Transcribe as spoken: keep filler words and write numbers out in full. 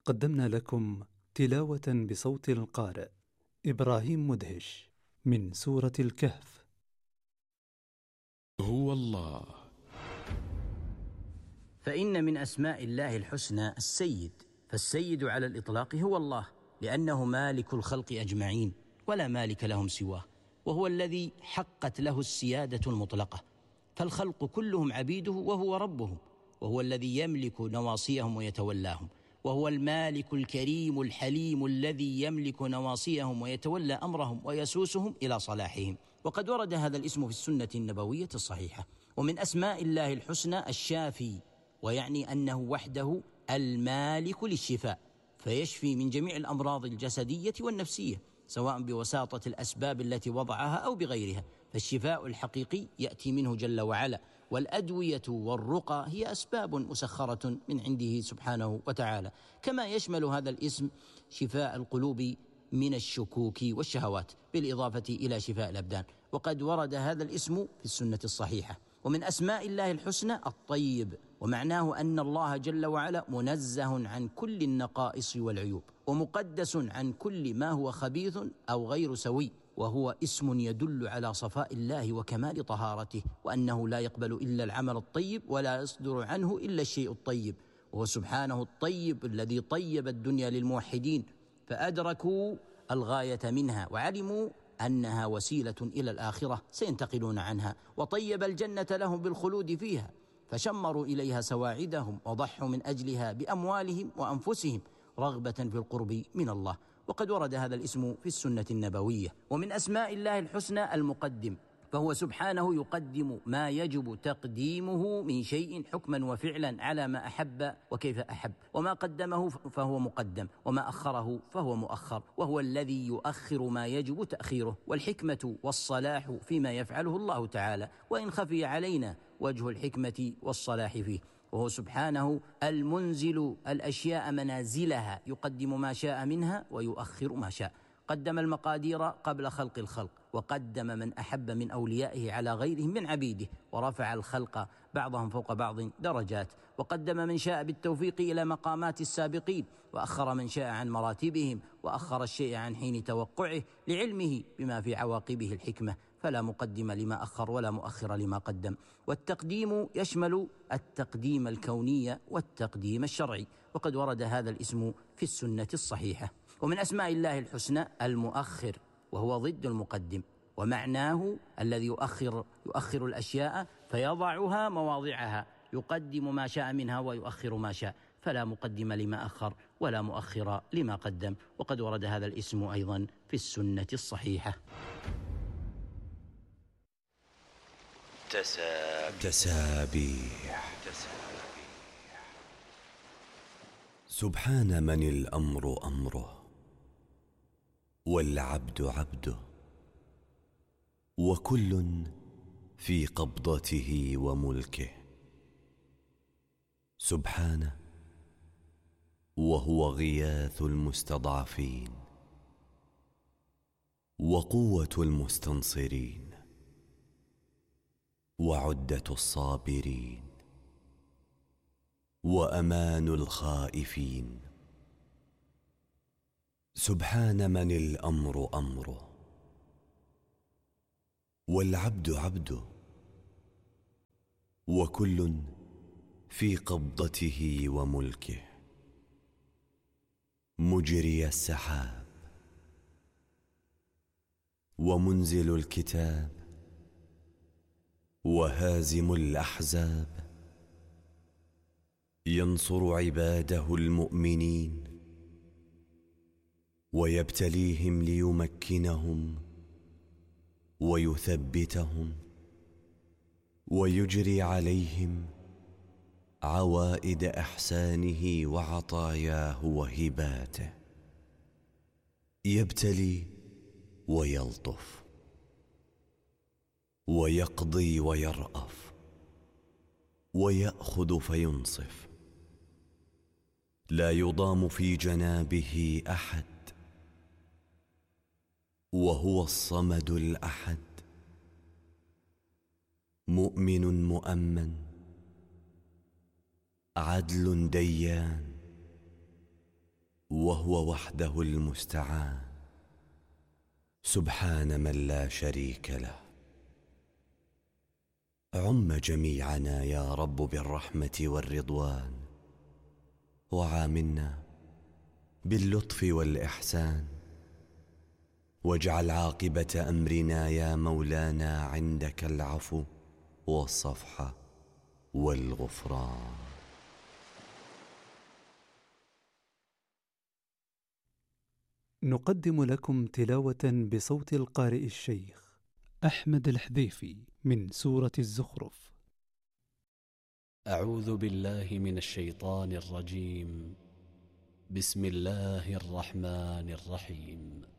قدمنا لكم تلاوة بصوت القارئ إبراهيم مدهش من سورة الكهف. هو الله. فإن من أسماء الله الحسنى السيد، فالسيد على الإطلاق هو الله، لأنه مالك الخلق أجمعين ولا مالك لهم سواه، وهو الذي حقت له السيادة المطلقة، فالخلق كلهم عبيده وهو ربهم، وهو الذي يملك نواصيهم ويتولاهم، وهو المالك الكريم الحليم الذي يملك نواصيهم ويتولى أمرهم ويسوسهم إلى صلاحهم. وقد ورد هذا الاسم في السنة النبوية الصحيحة. ومن أسماء الله الحسنى الشافي، ويعني أنه وحده المالك للشفاء، فيشفي من جميع الأمراض الجسدية والنفسية، سواء بوساطة الأسباب التي وضعها أو بغيرها، فالشفاء الحقيقي يأتي منه جل وعلا، والأدوية والرقى هي أسباب مسخرة من عنده سبحانه وتعالى. كما يشمل هذا الاسم شفاء القلوب من الشكوك والشهوات، بالإضافة إلى شفاء الأبدان. وقد ورد هذا الاسم في السنة الصحيحة. ومن أسماء الله الحسنى الطيب، ومعناه أن الله جل وعلا منزه عن كل النقائص والعيوب، ومقدس عن كل ما هو خبيث أو غير سوي، وهو اسم يدل على صفاء الله وكمال طهارته، وأنه لا يقبل إلا العمل الطيب ولا يصدر عنه إلا الشيء الطيب، وهو سبحانه الطيب الذي طيب الدنيا للموحدين فأدركوا الغاية منها وعلموا أنها وسيلة إلى الآخرة سينتقلون عنها، وطيب الجنة لهم بالخلود فيها، فشمروا إليها سواعدهم وضحوا من أجلها بأموالهم وأنفسهم رغبة في القرب من الله. وقد ورد هذا الاسم في السنة النبوية. ومن أسماء الله الحسنى المقدم، فهو سبحانه يقدم ما يجب تقديمه من شيء حكما وفعلا على ما أحب وكيف أحب، وما قدمه فهو مقدم، وما أخره فهو مؤخر، وهو الذي يؤخر ما يجب تأخيره. والحكمة والصلاح فيما يفعله الله تعالى، وإن خفي علينا وجه الحكمة والصلاح فيه، وهو سبحانه المنزل الأشياء منازلها، يقدم ما شاء منها ويؤخر ما شاء. قدم المقادير قبل خلق الخلق، وقدم من أحب من أوليائه على غيرهم من عبيده، ورفع الخلق بعضهم فوق بعض درجات، وقدم من شاء بالتوفيق إلى مقامات السابقين، وأخر من شاء عن مراتبهم، وأخر الشيء عن حين توقعه لعلمه بما في عواقبه الحكمة، فلا مقدم لما أخر ولا مؤخر لما قدم. والتقديم يشمل التقديم الكوني والتقديم الشرعي، وقد ورد هذا الاسم في السنة الصحيحة. ومن أسماء الله الحسنى المؤخر، وهو ضد المقدم، ومعناه الذي يؤخر يؤخر الأشياء فيضعها مواضعها، يقدم ما شاء منها ويؤخر ما شاء، فلا مقدم لما أخر ولا مؤخر لما قدم. وقد ورد هذا الاسم أيضا في السنة الصحيحة. تسابيح. سبحان من الأمر أمره، والعبد عبده، وكل في قبضته وملكه. سبحانه وهو غياث المستضعفين وقوة المستنصرين وعدة الصابرين وأمان الخائفين. سبحان من الأمر أمره، والعبد عبده، وكل في قبضته وملكه. مجري السحاب ومنزل الكتاب وهازم الأحزاب، ينصر عباده المؤمنين ويبتليهم ليمكنهم ويثبتهم ويجري عليهم عوائد إحسانه وعطاياه وهباته. يبتلي ويلطف ويقضي ويرأف ويأخذ فينصف، لا يضام في جنابه أحد، وهو الصمد الأحد، مؤمن مؤمن، عدل ديان، وهو وحده المستعان، سبحان من لا شريك له. عم جميعنا يا رب بالرحمة والرضوان، وعاملنا باللطف والإحسان، واجعل عاقبة أمرنا يا مولانا عندك العفو والصفح والغفران. نقدم لكم تلاوة بصوت القارئ الشيخ أحمد الحذيفي من سورة الزخرف. أعوذ بالله من الشيطان الرجيم. بسم الله الرحمن الرحيم.